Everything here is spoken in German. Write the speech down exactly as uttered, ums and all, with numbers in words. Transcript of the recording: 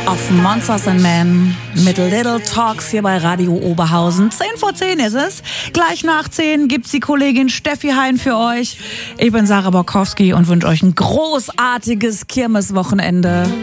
of Monsters and Men mit Little Talks hier bei Radio Oberhausen. zehn vor zehn ist es. Gleich nach zehn gibt's die Kollegin Steffi Hein für euch. Ich bin Sarah Borkowski und wünsche euch ein großartiges Kirmeswochenende.